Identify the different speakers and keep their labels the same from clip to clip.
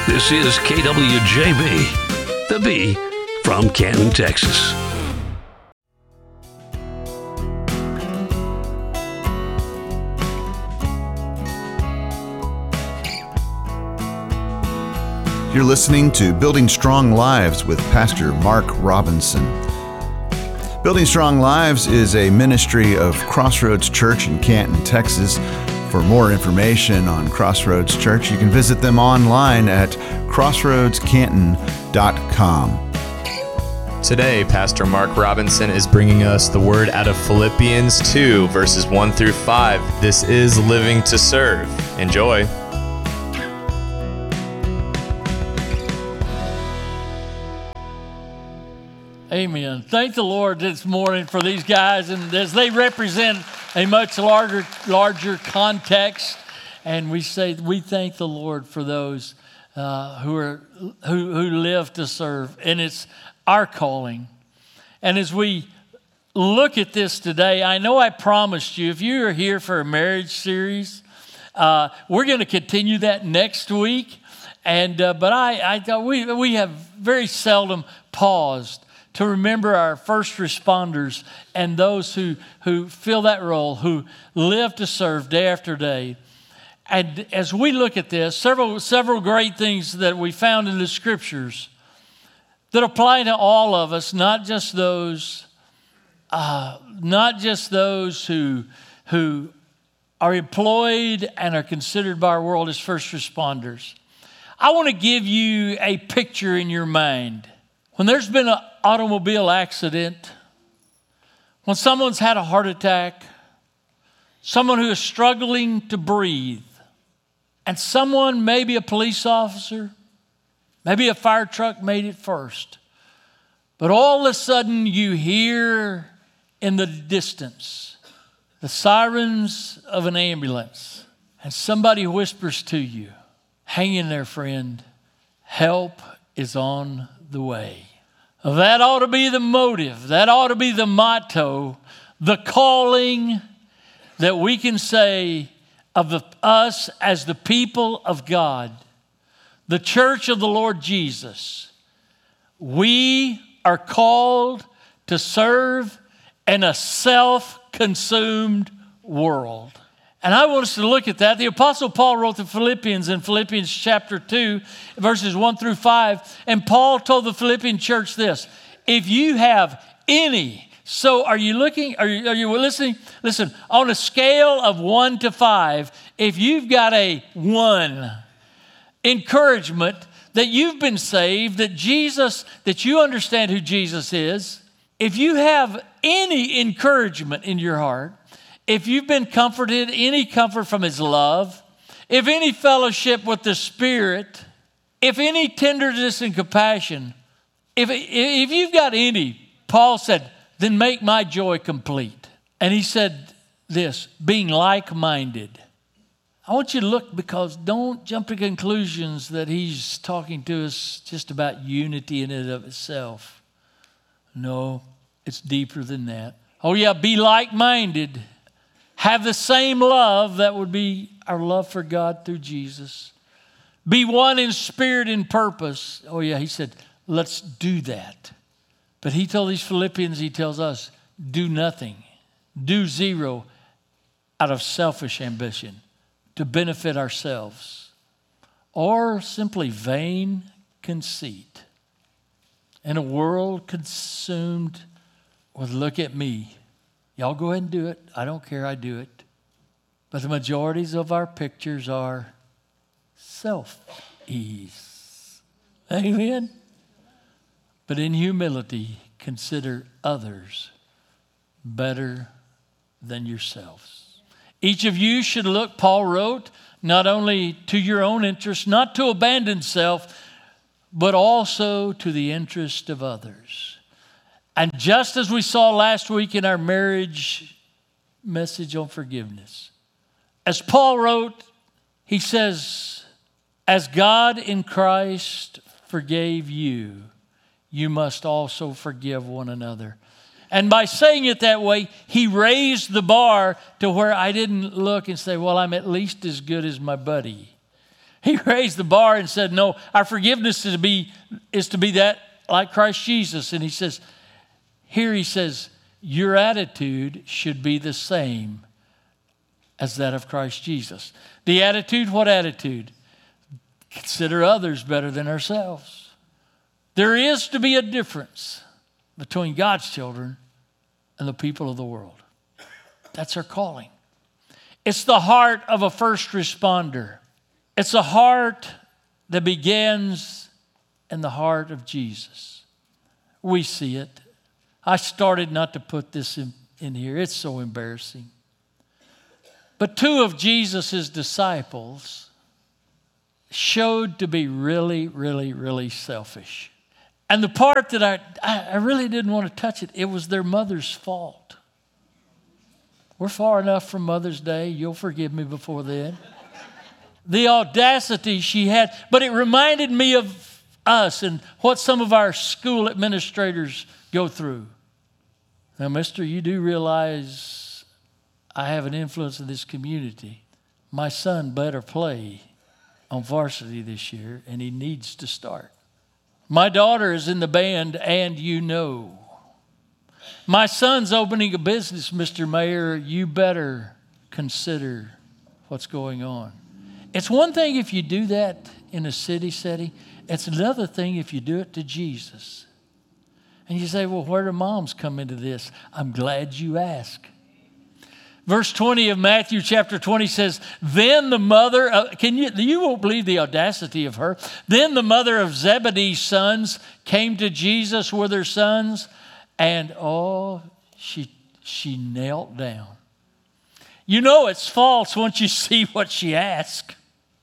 Speaker 1: This is KWJB, the B from Canton, Texas.
Speaker 2: You're listening to Building Strong Lives with Pastor Mark Robinson. Building Strong Lives is a ministry of Crossroads Church in Canton, Texas. For more information on Crossroads Church, you can visit them online at crossroadscanton.com.
Speaker 3: Today, Pastor Mark Robinson is bringing us the word out of Philippians 2, verses 1 through 5. This is Living to Serve. Enjoy.
Speaker 4: Amen. Thank the Lord this morning for these guys, and as they represent a much larger context, and we thank the Lord for those who live to serve, and it's our calling. And as we look at this today, I know I promised you, if you are here for a marriage series, we're going to continue that next week. And but I thought we have very seldom paused to remember our first responders and those who fill that role, who live to serve day after day. And as we look at this, several great things that we found in the Scriptures that apply to all of us, not just those who are employed and are considered by our world as first responders. I want to give you a picture in your mind. When there's been an automobile accident, when someone's had a heart attack, someone who is struggling to breathe, and someone, maybe a police officer, maybe a fire truck made it first, but all of a sudden you hear in the distance the sirens of an ambulance, and somebody whispers to you, "Hang in there, friend. Help is on the way." That ought to be the motive. That ought to be the motto, the calling that we can say of us as the people of God, the church of the Lord Jesus. We are called to serve in a self-consumed world. And I want us to look at that. The Apostle Paul wrote the Philippians in Philippians chapter 2, verses 1 through 5. And Paul told the Philippian church this: if you have any, so are you looking, are you listening? Listen, on a scale of 1 to 5, if you've got a 1, encouragement that you've been saved, that you understand who Jesus is, if you have any encouragement in your heart, if you've been comforted, any comfort from His love, if any fellowship with the Spirit, if any tenderness and compassion, if you've got any, Paul said, then make my joy complete. And he said this, being like-minded. I want you to look, because don't jump to conclusions that he's talking to us just about unity in and of itself. No, it's deeper than that. Oh yeah, be like-minded. Have the same love, that would be our love for God through Jesus. Be one in spirit and purpose. Oh yeah, he said, let's do that. But he told these Philippians, he tells us, do nothing, do zero out of selfish ambition to benefit ourselves, or simply vain conceit. In a world consumed with look at me. Y'all go ahead and do it. I don't care, I do it. But the majorities of our pictures are self-ease. Amen? But in humility, consider others better than yourselves. Each of you should look, Paul wrote, not only to your own interest, not to abandon self, but also to the interest of others. And just as we saw last week in our marriage message on forgiveness, as Paul wrote, he says, as God in Christ forgave you, you must also forgive one another. And by saying it that way, he raised the bar to where I didn't look and say, well, I'm at least as good as my buddy. He raised the bar and said, no, our forgiveness is to be that like Christ Jesus. And he says, your attitude should be the same as that of Christ Jesus. The attitude, what attitude? Consider others better than ourselves. There is to be a difference between God's children and the people of the world. That's our calling. It's the heart of a first responder. It's a heart that begins in the heart of Jesus. We see it. I started not to put this in here. It's so embarrassing. But 2 of Jesus' disciples showed to be really, really, really selfish. And the part that I really didn't want to touch it was their mother's fault. We're far enough from Mother's Day. You'll forgive me before then. The audacity she had. But it reminded me of us and what some of our school administrators go through. Now, mister, you do realize I have an influence in this community. My son better play on varsity this year, and he needs to start. My daughter is in the band, and you know. My son's opening a business, Mr. Mayor. You better consider what's going on. It's one thing if you do that in a city setting. It's another thing if you do it to Jesus. And you say, well, where do moms come into this? I'm glad you asked. Verse 20 of Matthew chapter 20 says, then the mother, you won't believe the audacity of her. Then the mother of Zebedee's sons came to Jesus with her sons, and she knelt down. You know it's false once you see what she asked.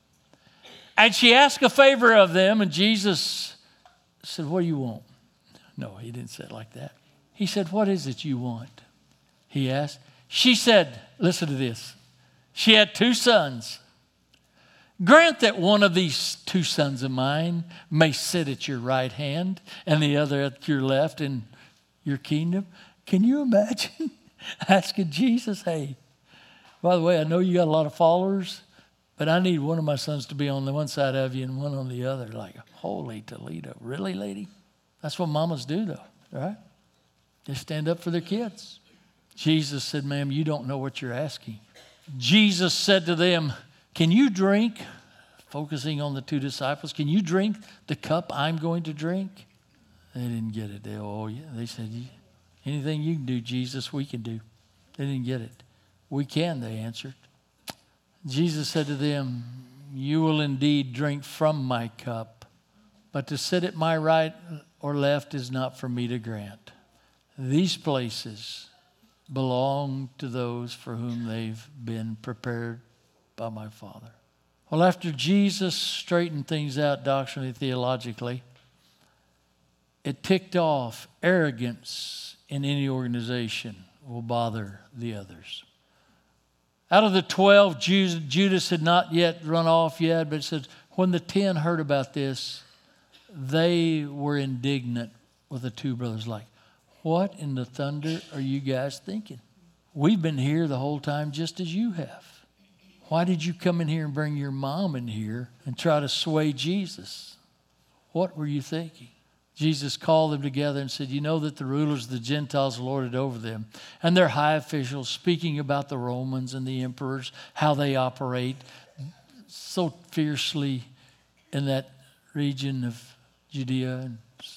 Speaker 4: And she asked a favor of them, and Jesus said, what do you want? No, he didn't say it like that. He said, what is it you want? He asked. She said, listen to this. She had 2 sons. Grant that one of these 2 sons of mine may sit at your right hand and the other at your left in your kingdom. Can you imagine asking Jesus, hey, by the way, I know you got a lot of followers, but I need one of my sons to be on the one side of you and one on the other. Like, holy Toledo. Really, lady? That's what mamas do, though, right? They stand up for their kids. Jesus said, ma'am, you don't know what you're asking. Jesus said to them, can you drink, focusing on the 2 disciples, can you drink the cup I'm going to drink? They didn't get it. They said, anything you can do, Jesus, we can do. They didn't get it. We can, they answered. Jesus said to them, you will indeed drink from my cup, but to sit at my right or left is not for me to grant. These places belong to those for whom they've been prepared by my Father. Well, after Jesus straightened things out doctrinally, theologically, it ticked off arrogance in any organization will bother the others. Out of the 12, Judas had not yet run off yet, but it said when the 10 heard about this, they were indignant with the 2 brothers, like, what in the thunder are you guys thinking? We've been here the whole time just as you have. Why did you come in here and bring your mom in here and try to sway Jesus? What were you thinking? Jesus called them together and said, you know that the rulers of the Gentiles lorded over them, and their high officials, speaking about the Romans and the emperors, how they operate so fiercely in that region of Judea.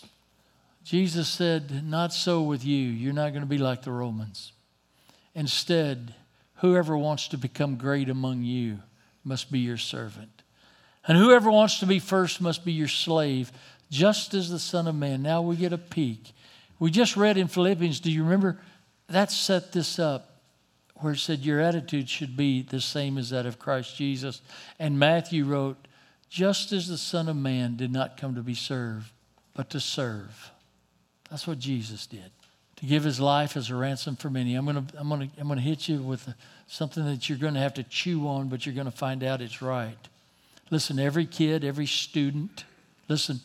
Speaker 4: Jesus said, not so with you. You're not going to be like the Romans. Instead, whoever wants to become great among you must be your servant. And whoever wants to be first must be your slave, just as the Son of Man. Now we get a peek. We just read in Philippians, do you remember? That set this up where it said your attitude should be the same as that of Christ Jesus. And Matthew wrote, just as the Son of Man did not come to be served, but to serve. That's what Jesus did. To give his life as a ransom for many. I'm gonna hit you with something that you're going to have to chew on, but you're going to find out it's right. Listen, every kid, every student, listen.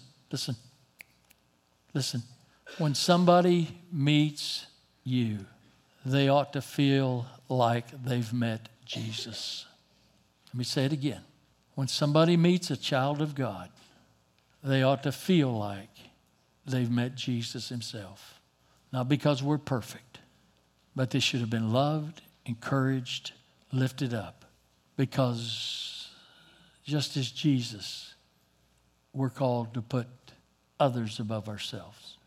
Speaker 4: When somebody meets you, they ought to feel like they've met Jesus. Let me say it again. When somebody meets a child of God, they ought to feel like they've met Jesus himself. Not because we're perfect, but they should have been loved, encouraged, lifted up. Because just as Jesus, we're called to put others above ourselves.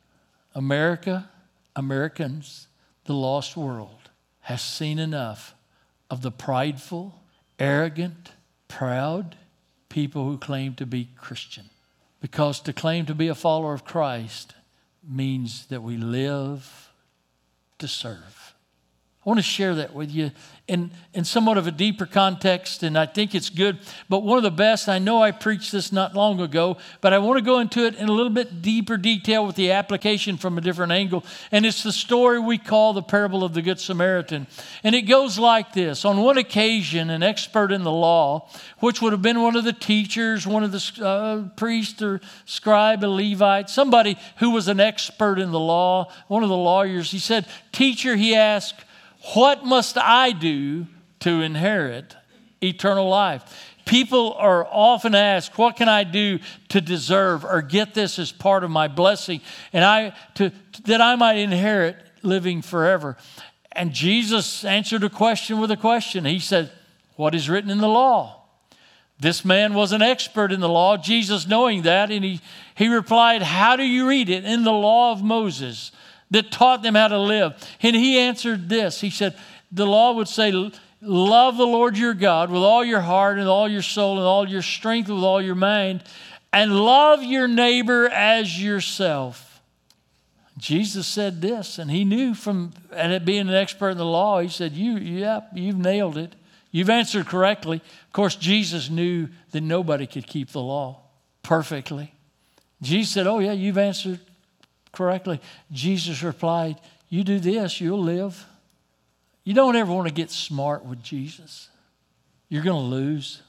Speaker 4: Americans, the lost world, has seen enough of the prideful, arrogant, proud people who claim to be Christian. Because to claim to be a follower of Christ means that we live to serve. I want to share that with you in somewhat of a deeper context, and I think it's good. But one of the best, I know I preached this not long ago, but I want to go into it in a little bit deeper detail with the application from a different angle. And it's the story we call the parable of the Good Samaritan. And it goes like this. On one occasion, an expert in the law, which would have been one of the teachers, one of the priest or scribe, a Levite, somebody who was an expert in the law, one of the lawyers, he said, "Teacher," he asked, "what must I do to inherit eternal life?" People are often asked, what can I do to deserve or get this as part of my blessing and that I might inherit living forever? And Jesus answered a question with a question. He said, "What is written in the law?" This man was an expert in the law, Jesus knowing that, and he replied, "How do you read it in the law of Moses that taught them how to live?" And he answered this. He said, the law would say, "Love the Lord your God with all your heart and all your soul and all your strength, with all your mind, and love your neighbor as yourself." Jesus said this, and he knew and it being an expert in the law, he said, you've nailed it. You've answered correctly. Of course, Jesus knew that nobody could keep the law perfectly. Jesus said, "Oh yeah, you've answered correctly." Jesus replied, "You do this, you'll live." You don't ever want to get smart with Jesus. You're going to lose.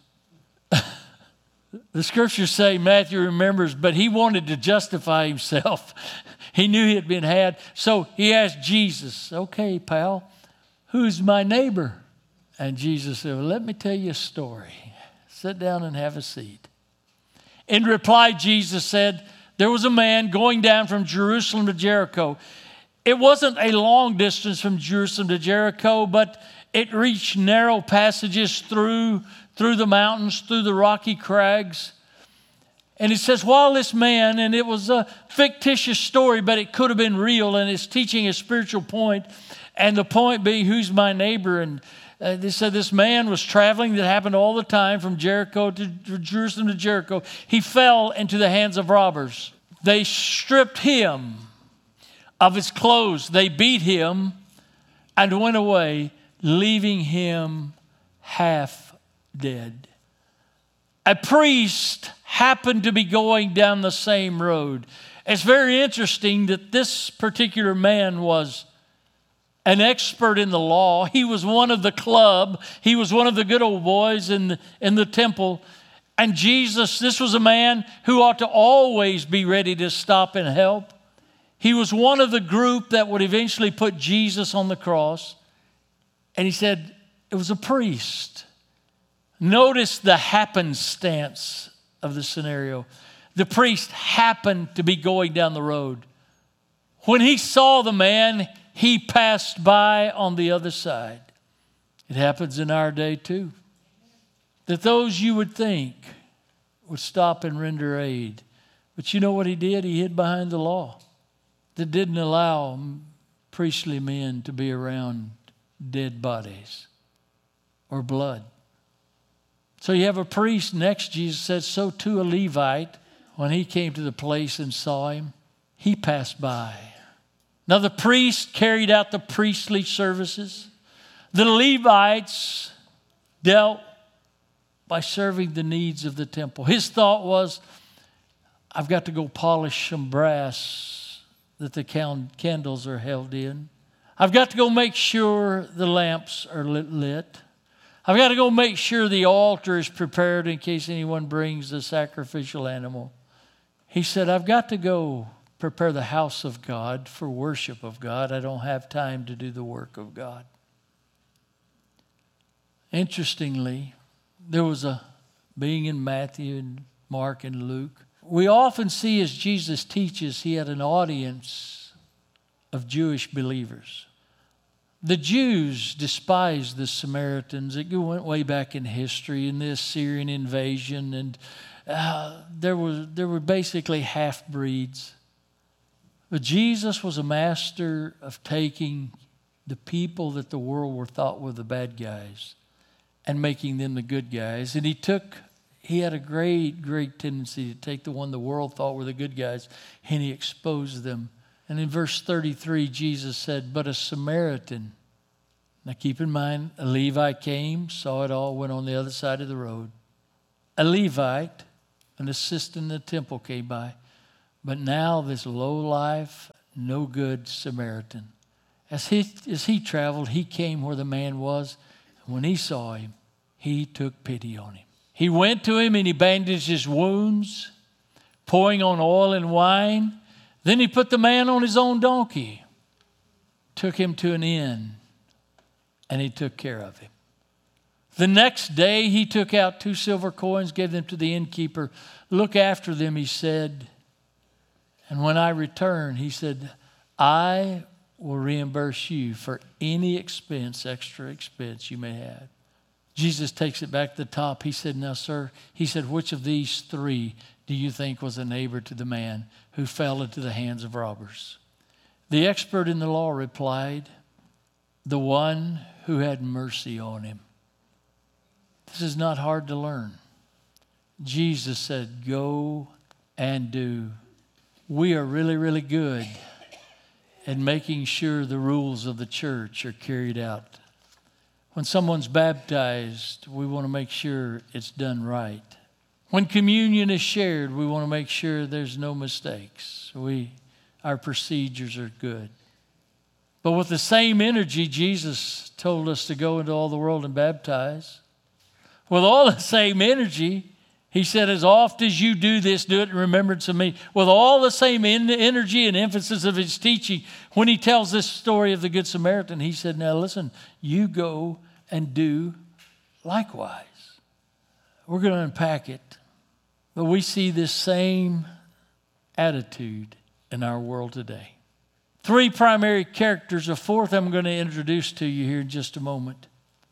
Speaker 4: The scriptures say, Matthew remembers, but he wanted to justify himself. He knew he had been had. So he asked Jesus, "Okay, pal, who's my neighbor?" And Jesus said, "Well, let me tell you a story. Sit down and have a seat." In reply, Jesus said, there was a man going down from Jerusalem to Jericho. It wasn't a long distance from Jerusalem to Jericho, but it reached narrow passages through the mountains, through the rocky crags. And it says, while this man, and it was a fictitious story, but it could have been real, and it's teaching a spiritual point, and the point being, who's my neighbor? And they said this man was traveling, that happened all the time, from Jericho to Jerusalem to Jericho. He fell into the hands of robbers. They stripped him of his clothes. They beat him and went away, leaving him half dead. A priest happened to be going down the same road. It's very interesting that this particular man was an expert in the law. He was one of the club. He was one of the good old boys in the temple. And Jesus, this was a man who ought to always be ready to stop and help. He was one of the group that would eventually put Jesus on the cross. And he said, it was a priest. Notice the happenstance of the scenario. The priest happened to be going down the road. When he saw the man, he passed by on the other side. It happens in our day too. That those you would think would stop and render aid. But you know what he did? He hid behind the law that didn't allow priestly men to be around dead bodies or blood. So you have a priest next. Jesus said, so too a Levite, when he came to the place and saw him, he passed by. Now the priest carried out the priestly services. The Levites dealt by serving the needs of the temple. His thought was, I've got to go polish some brass that the candles are held in. I've got to go make sure the lamps are lit. I've got to go make sure the altar is prepared in case anyone brings the sacrificial animal. He said, I've got to go prepare the house of God for worship of God. I don't have time to do the work of God. Interestingly, there was a being in Matthew and Mark and Luke. We often see as Jesus teaches, he had an audience of Jewish believers. The Jews despised the Samaritans. It went way back in history in the Assyrian invasion, and there were basically half-breeds. But Jesus was a master of taking the people that the world thought were the bad guys and making them the good guys. And he had a great tendency to take the one the world thought were the good guys, and he exposed them. And in verse 33, Jesus said, but a Samaritan. Now keep in mind, a Levite came, saw it all, went on the other side of the road. A Levite, an assistant in the temple, came by. But now this low-life, no good Samaritan. As he traveled, he came where the man was. And when he saw him, he took pity on him. He went to him and he bandaged his wounds, pouring on oil and wine. Then he put the man on his own donkey, took him to an inn, and he took care of him. The next day he took out 2 silver coins, gave them to the innkeeper. Look after them, he said. And when I return, he said, I will reimburse you for any extra expense you may have. Jesus takes it back to the top. He said, now, sir, he said, which of these 3 do you think was a neighbor to the man who fell into the hands of robbers? The expert in the law replied, the one who had mercy on him. This is not hard to learn. Jesus said, go and do. We are really good at making sure the rules of the church are carried out. When someone's baptized, we want to make sure it's done right. When communion is shared, we want to make sure there's no mistakes. Our procedures are good. But with the same energy, Jesus told us to go into all the world and baptize. With all the same energy, he said, as oft as you do this, do it in remembrance of me. With all the same energy and emphasis of his teaching, when he tells this story of the Good Samaritan, he said, now listen, you go and do likewise. We're going to unpack it. But we see this same attitude in our world today. 3 primary characters. A 4th I'm going to introduce to you here in just a moment.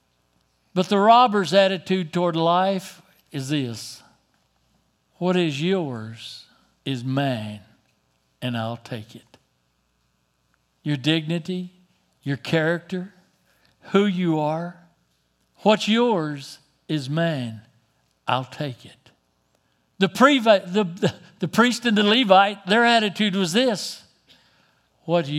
Speaker 4: But the robber's attitude toward life is this. What is yours is mine, and I'll take it. Your dignity, your character, who you are, what's yours is mine. I'll take it. The priest and the Levite, their attitude was this. What's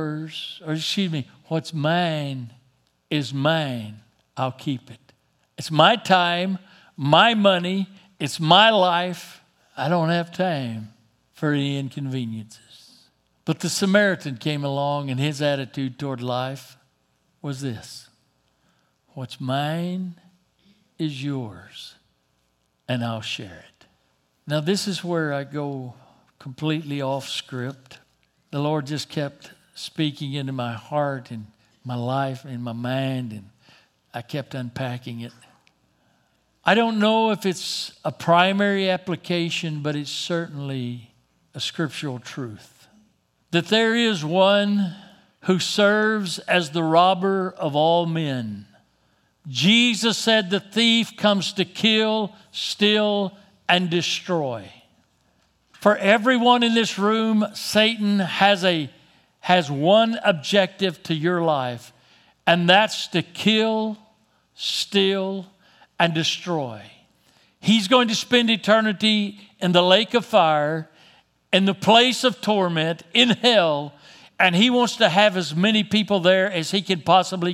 Speaker 4: mine is mine. I'll keep it. It's my time, my money, it's my life. I don't have time for any inconveniences. But the Samaritan came along, and his attitude toward life was this. What's mine is yours, and I'll share it. Now, this is where I go completely off script. The Lord just kept speaking into my heart and my life and my mind, and I kept unpacking it. I don't know if it's a primary application, but it's certainly a scriptural truth. That there is one who serves as the robber of all men. Jesus said the thief comes to kill, steal, and destroy. For everyone in this room, Satan has one objective to your life, and that's to kill, steal, and destroy. He's going to spend eternity in the lake of fire, in the place of torment, in hell, and he wants to have as many people there as he can possibly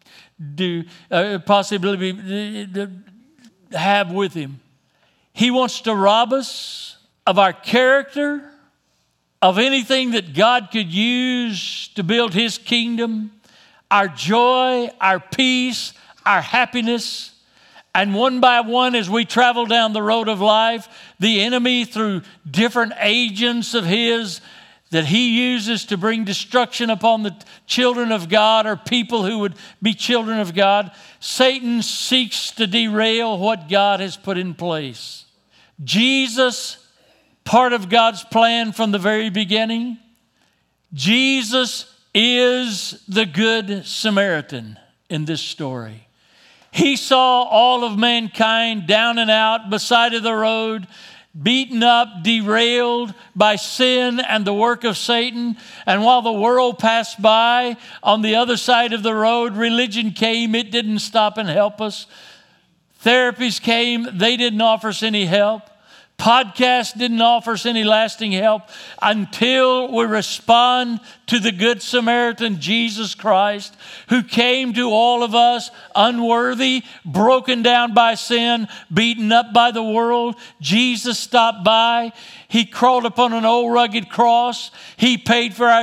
Speaker 4: have with him. He wants to rob us of our character, of anything that God could use to build his kingdom, our joy, our peace, our happiness. And one by one, as we travel down the road of life, the enemy, through different agents of his, that he uses to bring destruction upon the children of God or people who would be children of God, Satan seeks to derail what God has put in place. Jesus, part of God's plan from the very beginning, Jesus is the Good Samaritan in this story. He saw all of mankind down and out beside of the road, beaten up, derailed by sin and the work of Satan. And while the world passed by, on the other side of the road, religion came. It didn't stop and help us. Therapies came. They didn't offer us any help. Podcasts didn't offer us any lasting help until we respond to the Good Samaritan, Jesus Christ, who came to all of us unworthy, broken down by sin, beaten up by the world. Jesus stopped by. He crawled upon an old rugged cross. He paid for our